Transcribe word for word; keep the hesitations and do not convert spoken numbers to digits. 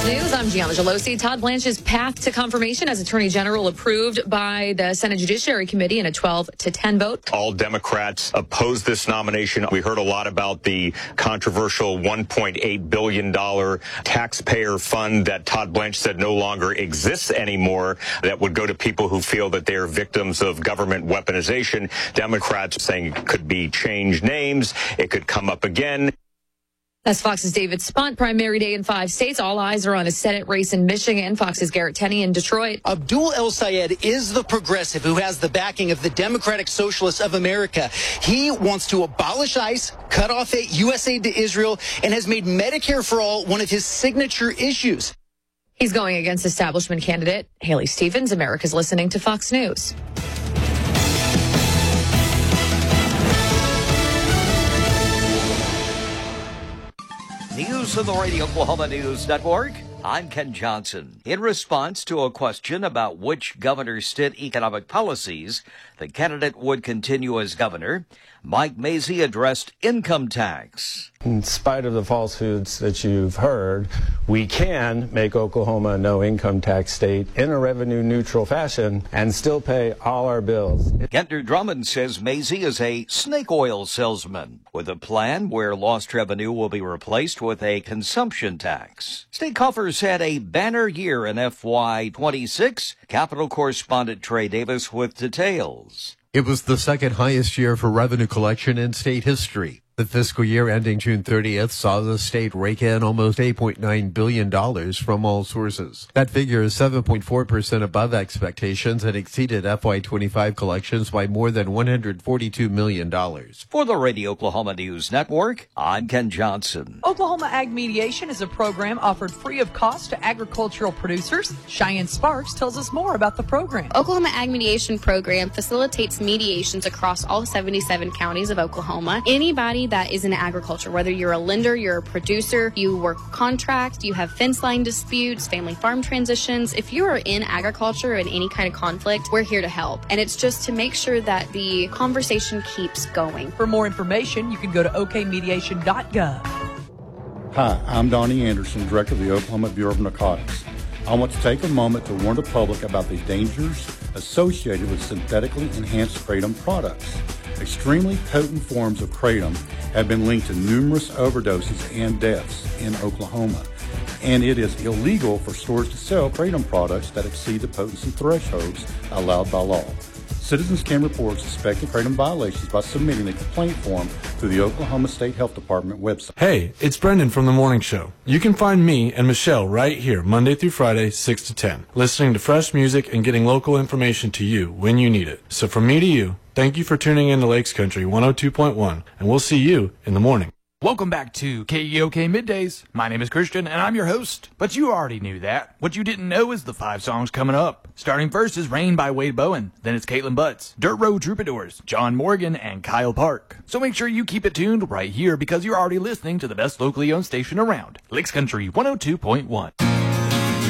Fox News, I'm Gianna Gelosi. Todd Blanche's path to confirmation as Attorney General approved by the Senate Judiciary Committee in a twelve to ten vote. All Democrats oppose this nomination. We heard a lot about the controversial one point eight billion dollars taxpayer fund that Todd Blanche said no longer exists anymore, that would go to people who feel that they are victims of government weaponization. Democrats saying it could be changed names, it could come up again. That's Fox's David Spunt. Primary day in five states. All eyes are on a Senate race in Michigan. Fox's Garrett Tenney in Detroit. Abdul El Sayed is the progressive who has the backing of the Democratic Socialists of America. He wants to abolish ICE, cut off U S aid to Israel, and has made Medicare for All one of his signature issues. He's going against establishment candidate Haley Stevens. America's listening to Fox News. News of the Radio Oklahoma News Network. I'm Ken Johnson. In response to a question about which governor's state economic policies the candidate would continue as governor, Mike Mazzei addressed income tax. In spite of the falsehoods that you've heard, we can make Oklahoma a no-income tax state in a revenue-neutral fashion and still pay all our bills. Kentner Drummond says Mazzei is a snake oil salesman with a plan where lost revenue will be replaced with a consumption tax. State coffers had a banner year in F Y twenty-six. Capitol correspondent Trey Davis with details. It was the second highest year for revenue collection in state history. The fiscal year ending June thirtieth saw the state rake in almost eight point nine billion dollars from all sources. That figure is seven point four percent above expectations and exceeded F Y twenty-five collections by more than one hundred forty-two million dollars. For the Radio Oklahoma News Network, I'm Ken Johnson. Oklahoma Ag Mediation is a program offered free of cost to agricultural producers. Cheyenne Sparks tells us more about the program. Oklahoma Ag Mediation program facilitates mediations across all seventy-seven counties of Oklahoma. Anybody that is in agriculture, whether you're a lender, you're a producer, you work contract, you have fence line disputes, family farm transitions. If you are in agriculture in any kind of conflict, we're here to help. And it's just to make sure that the conversation keeps going. For more information, you can go to o k mediation dot gov. Hi, I'm Donnie Anderson, Director of the Oklahoma Bureau of Narcotics. I want to take a moment to warn the public about the dangers associated with synthetically enhanced kratom products. Extremely potent forms of kratom have been linked to numerous overdoses and deaths in Oklahoma, and it is illegal for stores to sell kratom products that exceed the potency thresholds allowed by law. Citizens can report suspected kratom violations by submitting a complaint form to the Oklahoma State Health Department website. Hey, it's Brendan from The Morning Show. You can find me and Michelle right here Monday through Friday, six to ten, listening to fresh music and getting local information to you when you need it. So from me to you, thank you for tuning in to Lakes Country one oh two point one, and we'll see you in the morning. Welcome back to K E O K Middays. My name is Christian, and I'm your host. But you already knew that. What you didn't know is the five songs coming up. Starting first is Rain by Wade Bowen. Then it's Caitlin Butts, Dirt Road Troubadours, John Morgan, and Kyle Park. So make sure you keep it tuned right here because you're already listening to the best locally owned station around, Lakes Country one oh two point one.